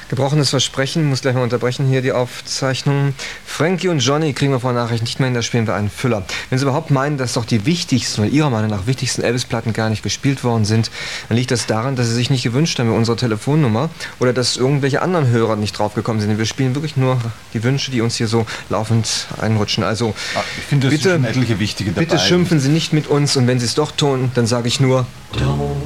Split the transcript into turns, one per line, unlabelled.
Gebrochenes Versprechen, muss gleich mal unterbrechen hier die Aufzeichnung. Frankie und Johnny kriegen wir vor Nachricht nicht mehr hin, da spielen wir einen Füller. Wenn Sie überhaupt meinen, dass doch die wichtigsten, oder Ihrer Meinung nach wichtigsten Elvis-Platten gar nicht gespielt worden sind, dann liegt das daran, dass Sie sich nicht gewünscht haben mit unserer Telefonnummer oder dass irgendwelche anderen Hörer nicht draufgekommen sind. Wir spielen wirklich nur die Wünsche, die uns hier so laufend einrutschen. Also
ich finde, es sind etliche wichtige dabei.
Bitte schimpfen Sie nicht mit uns und wenn Sie es doch tun, dann sage ich nur...
Don't